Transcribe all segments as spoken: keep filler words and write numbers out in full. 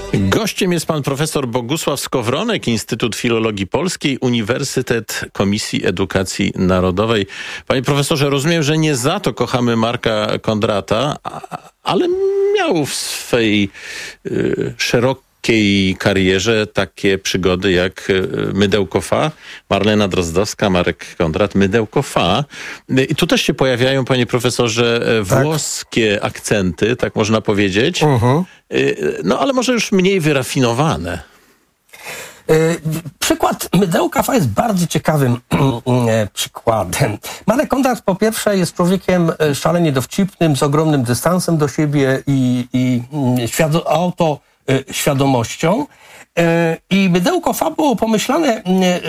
Gościem jest pan profesor Bogusław Skowronek, Instytut Filologii Polskiej, Uniwersytet Komisji Edukacji Narodowej. Panie profesorze, rozumiem, że nie za to kochamy Marka Kondrata, ale miał w swej y, szerokiej karierze takie przygody jak Mydełko Fa, Marlena Drozdowska, Marek Kondrat, Mydełko Fa. I tu też się pojawiają, panie profesorze, włoskie tak. akcenty, tak można powiedzieć. Uh-huh. No ale może już mniej wyrafinowane. Przykład Mydełka Fa jest bardzo ciekawym przykładem. Marek Kondrat po pierwsze jest człowiekiem szalenie dowcipnym, z ogromnym dystansem do siebie i, i świado- autoświadomością. I Mydełko Fa było pomyślane,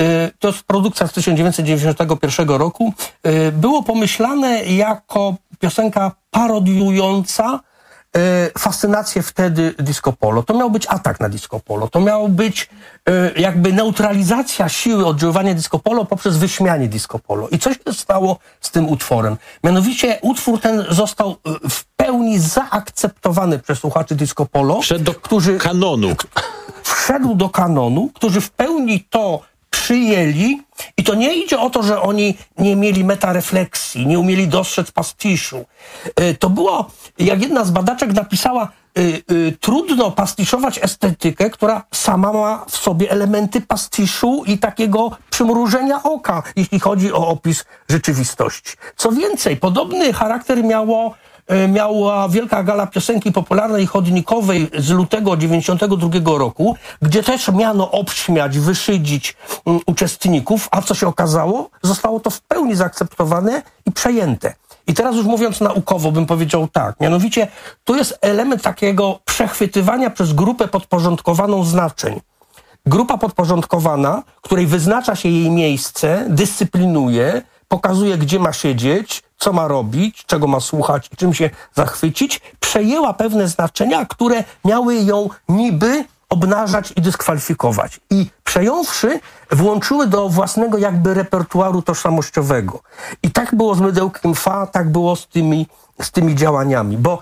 to jest produkcja z tysiąc dziewięćset dziewięćdziesiątego pierwszego roku, było pomyślane jako piosenka parodiująca fascynację wtedy disco polo. To miał być atak na disco polo. To miał być jakby neutralizacja siły oddziaływania disco polo poprzez wyśmianie disco polo. I co się stało z tym utworem? Mianowicie utwór ten został w pełni zaakceptowany przez słuchaczy disco polo. Wszedł do którzy, kanonu. Wszedł do kanonu, którzy w pełni to przyjęli i to nie idzie o to, że oni nie mieli metarefleksji, nie umieli dostrzec pastiszu. To było, jak jedna z badaczek napisała, y, y, trudno pastiszować estetykę, która sama ma w sobie elementy pastiszu i takiego przymrużenia oka, jeśli chodzi o opis rzeczywistości. Co więcej, podobny charakter miało miała Wielka Gala Piosenki Popularnej i Chodnikowej z lutego dziewięćdziesiątego drugiego roku, gdzie też miano obśmiać, wyszydzić um, uczestników, a co się okazało? Zostało to w pełni zaakceptowane i przejęte. I teraz już mówiąc naukowo bym powiedział tak, mianowicie tu jest element takiego przechwytywania przez grupę podporządkowaną znaczeń. Grupa podporządkowana, której wyznacza się jej miejsce, dyscyplinuje, pokazuje, gdzie ma siedzieć, co ma robić, czego ma słuchać i czym się zachwycić, przejęła pewne znaczenia, które miały ją niby obnażać i dyskwalifikować. I przejąwszy, włączyły do własnego jakby repertuaru tożsamościowego. I tak było z Mydełkiem Fa, tak było z tymi, z tymi działaniami. Bo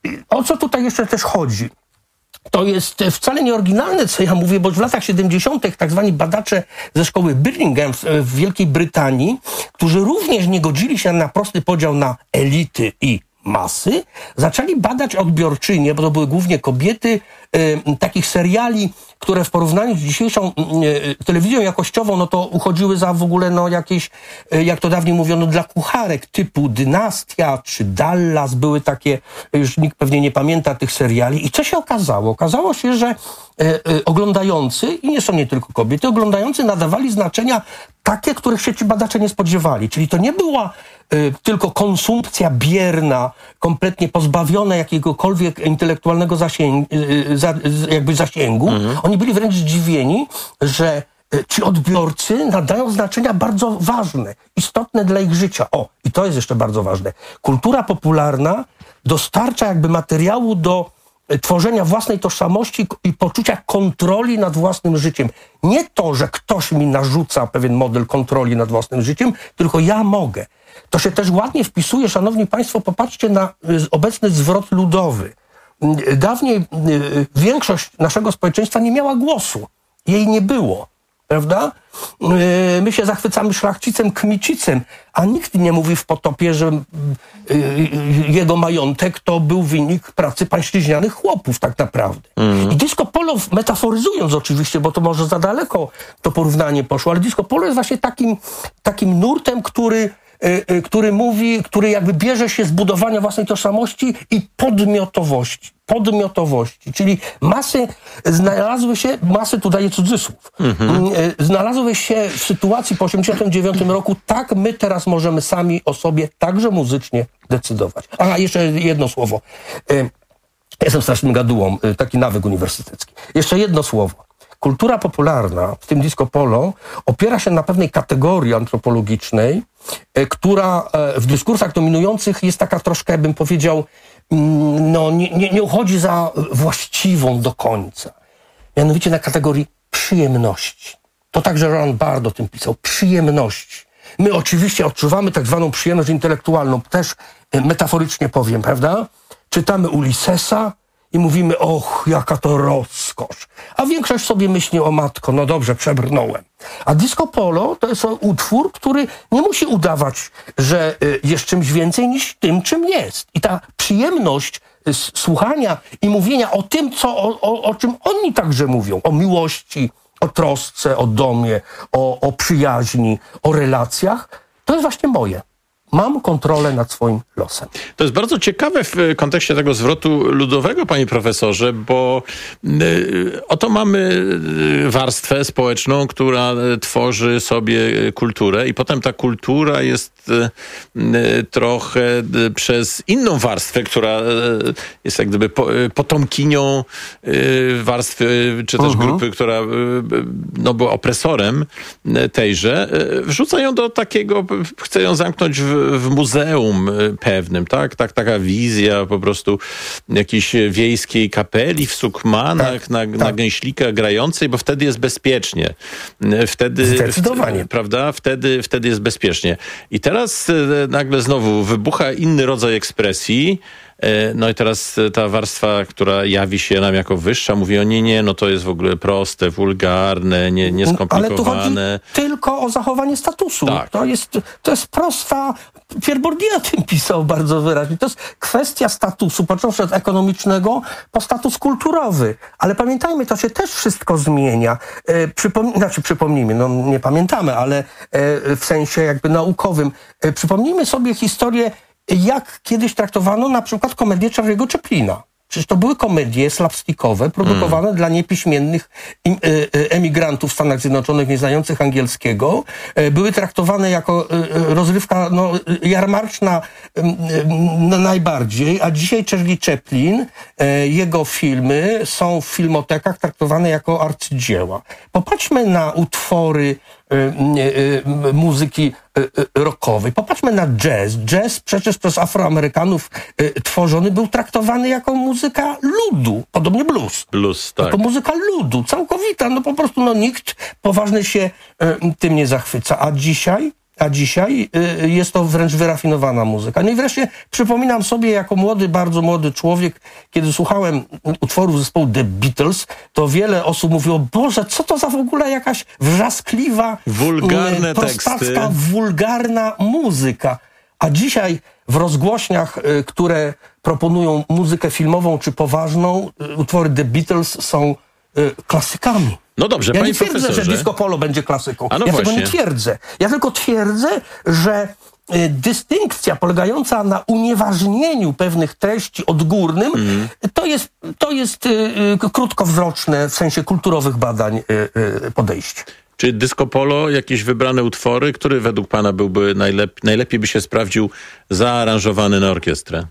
o co tutaj jeszcze też chodzi? To jest wcale nie oryginalne, co ja mówię, bo w latach siedemdziesiątych tak zwani badacze ze szkoły Birmingham w Wielkiej Brytanii, którzy również nie godzili się na prosty podział na elity i masy, zaczęli badać odbiorczynie, bo to były głównie kobiety, y, takich seriali, które w porównaniu z dzisiejszą y, telewizją jakościową, no to uchodziły za w ogóle no jakieś, y, jak to dawniej mówiono, dla kucharek typu Dynastia czy Dallas, były takie, już nikt pewnie nie pamięta tych seriali. I co się okazało? Okazało się, że y, y, oglądający, i nie są nie tylko kobiety, oglądający nadawali znaczenia takie, których się ci badacze nie spodziewali. Czyli to nie była y, tylko konsumpcja bierna, kompletnie pozbawiona jakiegokolwiek intelektualnego zasięgu, y, za, jakby zasięgu. Mhm. Oni byli wręcz zdziwieni, że y, ci odbiorcy nadają znaczenia bardzo ważne, istotne dla ich życia. O, i to jest jeszcze bardzo ważne. Kultura popularna dostarcza jakby materiału do tworzenia własnej tożsamości i poczucia kontroli nad własnym życiem. Nie to, że ktoś mi narzuca pewien model kontroli nad własnym życiem, tylko ja mogę. To się też ładnie wpisuje, szanowni państwo, popatrzcie na obecny zwrot ludowy. Dawniej większość naszego społeczeństwa nie miała głosu. Jej nie było. Prawda? My się zachwycamy szlachcicem, kmicicem, a nikt nie mówi w Potopie, że jego majątek to był wynik pracy pańszczyźnianych chłopów tak naprawdę. Mm. I disco polo, metaforyzując oczywiście, bo to może za daleko to porównanie poszło, ale disco polo jest właśnie takim, takim nurtem, który który mówi, który jakby bierze się z budowania własnej tożsamości i podmiotowości. Podmiotowości, czyli masy znalazły się, masy tu daje cudzysłów, mm-hmm. znalazły się w sytuacji po osiemdziesiątym dziewiątym roku, tak my teraz możemy sami o sobie także muzycznie decydować. A jeszcze jedno słowo. Jestem strasznym gadułą, taki nawyk uniwersytecki. Jeszcze jedno słowo. Kultura popularna, w tym disco polo, opiera się na pewnej kategorii antropologicznej, która w dyskursach dominujących jest taka troszkę, bym powiedział, no, nie, nie, nie uchodzi za właściwą do końca. Mianowicie na kategorii przyjemności. To także Roland Barthes o tym pisał. Przyjemności. My oczywiście odczuwamy tak zwaną przyjemność intelektualną, też metaforycznie powiem, prawda? Czytamy Ulyssesa i mówimy, och, jaka to rozkosz. A większość sobie myśli, o matko, no dobrze, przebrnąłem. A disco polo to jest utwór, który nie musi udawać, że jest czymś więcej niż tym, czym jest. I ta przyjemność słuchania i mówienia o tym, co, o, o, o czym oni także mówią, o miłości, o trosce, o domie, o, o przyjaźni, o relacjach, to jest właśnie moje. Mam kontrolę nad swoim losem. To jest bardzo ciekawe w kontekście tego zwrotu ludowego, panie profesorze, bo y, oto mamy warstwę społeczną, która tworzy sobie kulturę i potem ta kultura jest y, trochę y, przez inną warstwę, która y, jest jak gdyby po, y, potomkinią y, warstwy, czy też uh-huh. grupy, która y, no, była opresorem tejże, y, wrzuca ją do takiego, chce ją zamknąć w w muzeum pewnym, tak? tak? Taka wizja po prostu jakiejś wiejskiej kapeli w sukmanach, tak, na, tak. na gęślika grającej, bo wtedy jest bezpiecznie. Wtedy, Zdecydowanie. W, prawda? Wtedy, wtedy jest bezpiecznie. I teraz nagle znowu wybucha inny rodzaj ekspresji. No i teraz ta warstwa, która jawi się nam jako wyższa, mówi o nie, nie, no to jest w ogóle proste, wulgarne, nie, nieskomplikowane. Ale tu chodzi tylko o zachowanie statusu. Tak. To jest, to jest prosta... Pierre Bourdieu o tym pisał bardzo wyraźnie. To jest kwestia statusu, począwszy od ekonomicznego po status kulturowy. Ale pamiętajmy, to się też wszystko zmienia. E, przypom- znaczy przypomnijmy, no nie pamiętamy, ale e, w sensie jakby naukowym. E, przypomnijmy sobie historię, jak kiedyś traktowano na przykład komedię Charlie'ego Chaplina. Przecież to były komedie slapstickowe, produkowane mm. dla niepiśmiennych im, e, emigrantów w Stanach Zjednoczonych, nie znających angielskiego. E, były traktowane jako e, rozrywka no, jarmarczna e, no, najbardziej, a dzisiaj Charlie Chaplin, e, jego filmy są w filmotekach traktowane jako arcydzieła. Popatrzmy na utwory e, e, muzyki rockowej. Popatrzmy na jazz. Jazz przecież przez Afroamerykanów y, tworzony był traktowany jako muzyka ludu. Podobnie blues. Blues, tak. Jako muzyka ludu. Całkowita. No po prostu no, nikt poważnie się y, tym nie zachwyca. A dzisiaj A dzisiaj y, jest to wręcz wyrafinowana muzyka. No i wreszcie przypominam sobie, jako młody, bardzo młody człowiek, kiedy słuchałem utworów zespołu The Beatles, to wiele osób mówiło, Boże, co to za w ogóle jakaś wrzaskliwa, wulgarne y, prostacka, teksty. wulgarna muzyka. A dzisiaj w rozgłośniach, y, które proponują muzykę filmową czy poważną, y, utwory The Beatles są y, klasykami. No dobrze, ja panie nie twierdzę, profesorze. że disco polo będzie klasyką. A no ja właśnie. tego nie twierdzę. Ja tylko twierdzę, że y, dystynkcja polegająca na unieważnieniu pewnych treści odgórnym, mm. to jest, to jest y, y, krótkowzroczne w sensie kulturowych badań y, y, podejście. Czy disco polo, jakieś wybrane utwory, który według pana byłby najlep- najlepiej by się sprawdził zaaranżowany na orkiestrę?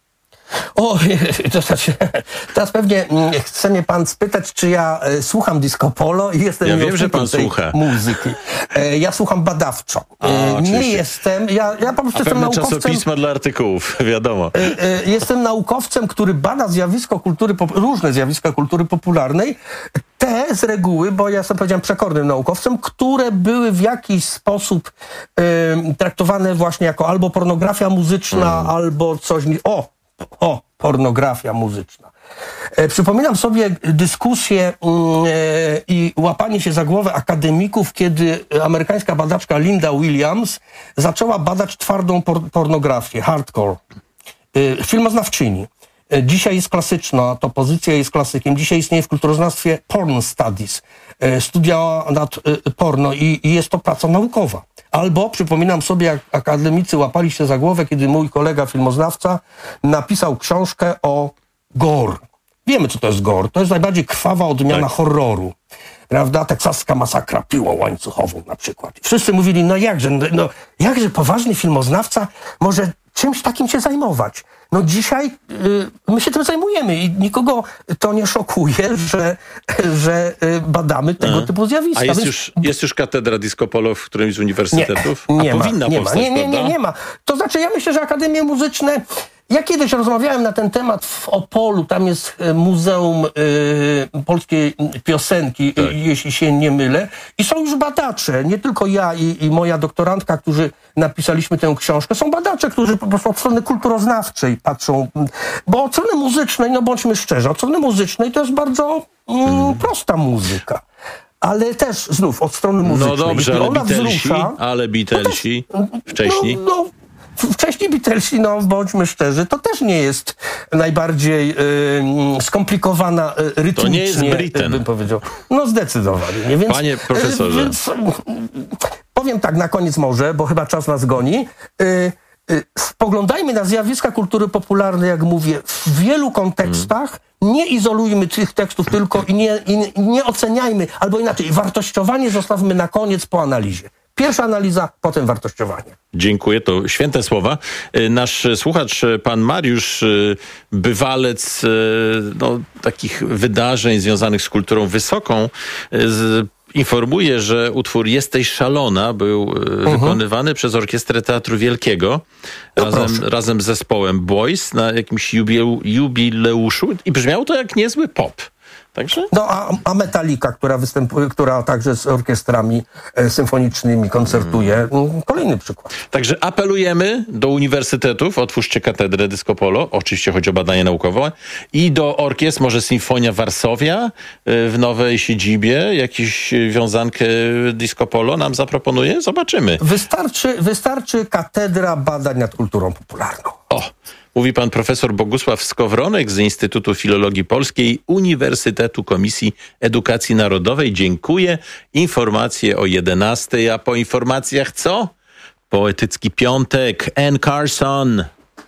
O, to znaczy, teraz pewnie chce mnie pan spytać, czy ja e, słucham disco polo i jestem ja wiem, że pan tej słucha muzyki. E, ja słucham badawczo. E, A, nie jestem, ja, ja po prostu A jestem naukowcem. czasopisma dla artykułów, wiadomo. E, e, jestem naukowcem, który bada zjawisko kultury, różne zjawiska kultury popularnej. Te z reguły, bo ja jestem, powiedziałem, przekornym naukowcem, które były w jakiś sposób e, traktowane właśnie jako albo pornografia muzyczna, hmm. albo coś... O! O, pornografia muzyczna. E, przypominam sobie dyskusję e, i łapanie się za głowę akademików, kiedy amerykańska badaczka Linda Williams zaczęła badać twardą por- pornografię, hardcore. E, filmoznawczyni. E, dzisiaj jest klasyczna, to pozycja jest klasykiem. Dzisiaj istnieje w kulturoznawstwie porn studies. E, studia nad e, porno i, i jest to praca naukowa. Albo przypominam sobie, jak akademicy łapali się za głowę, kiedy mój kolega filmoznawca napisał książkę o gore. Wiemy, co to jest gore. To jest najbardziej krwawa odmiana tak. horroru. Prawda? Teksaska masakra piłą łańcuchową na przykład. Wszyscy mówili, no jakże, no jakże poważny filmoznawca może czymś takim się zajmować. No dzisiaj y, my się tym zajmujemy i nikogo to nie szokuje, że, że y, badamy tego A. typu zjawiska. A jest, Więc... już, jest już katedra disco polo w którymś z uniwersytetów? Nie, nie A ma, powinna nie powstać, ma. Nie, nie, nie, nie ma. To znaczy ja myślę, że akademie muzyczne Ja kiedyś rozmawiałem na ten temat w Opolu, tam jest Muzeum y, Polskiej Piosenki, tak. y, jeśli się nie mylę. I są już badacze, nie tylko ja i, i moja doktorantka, którzy napisaliśmy tę książkę. Są badacze, którzy po prostu od strony kulturoznawczej patrzą. Bo od strony muzycznej, no bądźmy szczerzy, od strony muzycznej to jest bardzo mm, hmm. prosta muzyka. Ale też znów od strony muzycznej. No dobrze, ale ona Beatlesi, wzrusza, ale Beatlesi no też, wcześniej... No, no, Wcześniej Beatlesi, no bądźmy szczerzy, to też nie jest najbardziej y, skomplikowana y, rytmicznie. To nie jest Britten. Bym powiedział. No zdecydowanie. Nie? Więc, Panie profesorze. Y, więc, y, powiem tak na koniec może, bo chyba czas nas goni. Y, y, spoglądajmy na zjawiska kultury popularnej, jak mówię, w wielu kontekstach. Hmm. Nie izolujmy tych tekstów tylko i nie, i nie oceniajmy, albo inaczej, wartościowanie zostawmy na koniec po analizie. Pierwsza analiza, potem wartościowanie. Dziękuję, to święte słowa. Nasz słuchacz, pan Mariusz, bywalec no, takich wydarzeń związanych z kulturą wysoką, z, informuje, że utwór Jesteś szalona był uh-huh. wykonywany przez Orkiestrę Teatru Wielkiego no razem, razem z zespołem Boys na jakimś jubileu, jubileuszu i brzmiało to jak niezły pop. Także? No a, a Metallica, która występuje, która także z orkiestrami e, symfonicznymi koncertuje, hmm. kolejny przykład. Także apelujemy do uniwersytetów, otwórzcie katedrę Disco Polo, oczywiście chodzi o badania naukowe, i do orkiestr, może Sinfonia Warszawia e, w nowej siedzibie, jakąś wiązankę Disco Polo nam zaproponuje? Zobaczymy. Wystarczy, wystarczy Katedra Badań nad Kulturą Popularną. O! Mówi pan profesor Bogusław Skowronek z Instytutu Filologii Polskiej Uniwersytetu Komisji Edukacji Narodowej. Dziękuję. Informacje o jedenastej, a po informacjach co? Poetycki piątek. Anne Carson.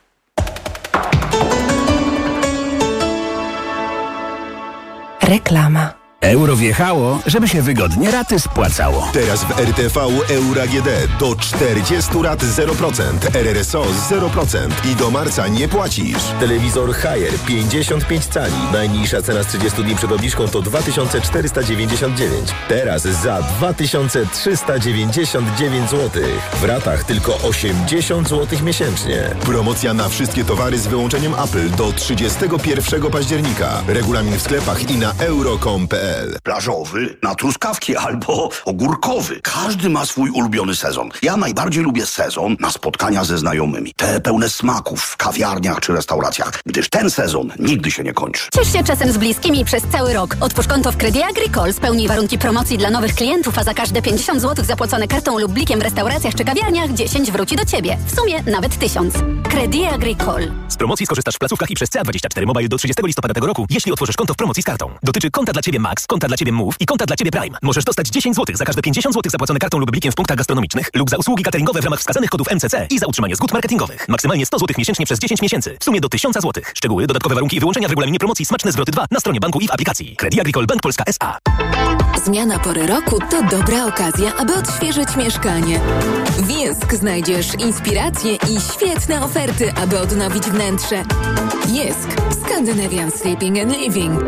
Reklama. Euro wjechało, żeby się wygodnie raty spłacało. Teraz w R T V Euro A G D do czterdziestu rat zero procent, R R S O zero procent i do marca nie płacisz. Telewizor Haier pięćdziesiąt pięć cali. Najniższa cena z trzydziestu dni przed obniżką to dwa tysiące czterysta dziewięćdziesiąt dziewięć. Teraz za dwa tysiące trzysta dziewięćdziesiąt dziewięć złotych. W ratach tylko osiemdziesiąt złotych miesięcznie. Promocja na wszystkie towary z wyłączeniem Apple do trzydziestego pierwszego października. Regulamin w sklepach i na euro kropka com kropka p l. Plażowy, na truskawki albo ogórkowy. Każdy ma swój ulubiony sezon. Ja najbardziej lubię sezon na spotkania ze znajomymi. Te pełne smaków w kawiarniach czy restauracjach, gdyż ten sezon nigdy się nie kończy. Ciesz się czasem z bliskimi przez cały rok. Otwórz konto w Credit Agricole, spełnij warunki promocji dla nowych klientów, a za każde pięćdziesiąt złotych zapłacone kartą lub blikiem w restauracjach czy kawiarniach dziesięć wróci do Ciebie. W sumie nawet tysiąc. Credit Agricole. Z promocji skorzystasz w placówkach i przez C A dwadzieścia cztery Mobile do trzydziestego listopada tego roku, jeśli otworzysz konto w promocji z kartą. Dotyczy konta dla Ciebie Max, konta dla Ciebie Move i konta dla Ciebie Prime. Możesz dostać dziesięć złotych za każde pięćdziesiąt złotych zapłacone kartą lub blikiem w punktach gastronomicznych lub za usługi cateringowe w ramach wskazanych kodów M C C i za utrzymanie zgód marketingowych. Maksymalnie sto złotych miesięcznie przez dziesięć miesięcy. W sumie do tysiąc złotych. Szczegóły, dodatkowe warunki i wyłączenia w regulaminie promocji Smaczne Zwroty dwa na stronie banku i w aplikacji. Credit Agricole Bank Polska S A. Zmiana pory roku to dobra okazja, aby odświeżyć mieszkanie. W Jesk znajdziesz inspiracje i świetne oferty, aby odnowić wnętrze. Jesk. Scandinavian Sleeping and Living.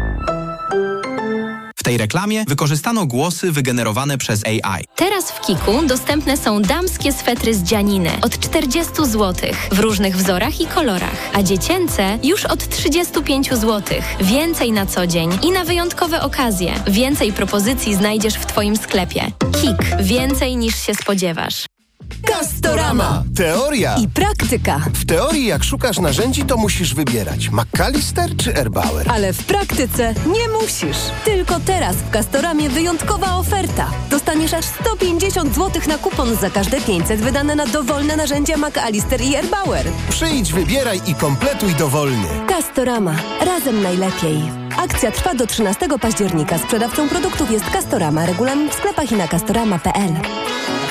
W tej reklamie wykorzystano głosy wygenerowane przez A I. Teraz w Kiku dostępne są damskie swetry z dzianiny od czterdziestu złotych w różnych wzorach i kolorach, a dziecięce już od trzydziestu pięciu złotych. Więcej na co dzień i na wyjątkowe okazje. Więcej propozycji znajdziesz w Twoim sklepie. Kik. Więcej niż się spodziewasz. Castorama. Teoria i praktyka. W teorii jak szukasz narzędzi, to musisz wybierać McAllister czy Erbauer. Ale w praktyce nie musisz. Tylko teraz w Castoramie wyjątkowa oferta. Dostaniesz aż sto pięćdziesiąt złotych na kupon za każde pięćset wydane na dowolne narzędzia McAllister i Erbauer. Przyjdź, wybieraj i kompletuj dowolny. Castorama. Razem najlepiej. Akcja trwa do trzynastego października. Sprzedawcą produktów jest Castorama. Regulamin w sklepach i na castorama kropka p l.